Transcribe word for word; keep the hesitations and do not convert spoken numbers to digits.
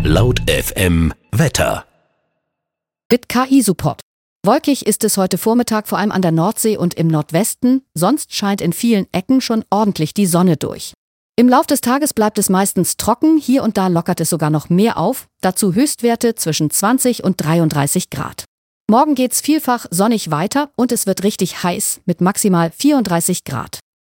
Laut F M Wetter. Mit K I-Support. Wolkig ist es heute Vormittag vor allem an der Nordsee und im Nordwesten, sonst scheint in vielen Ecken schon ordentlich die Sonne durch. Im Lauf des Tages bleibt es meistens trocken, hier und da lockert es sogar noch mehr auf, dazu Höchstwerte zwischen zwanzig und dreiunddreißig Grad. Morgen geht's vielfach sonnig weiter und es wird richtig heiß mit maximal vierunddreißig Grad.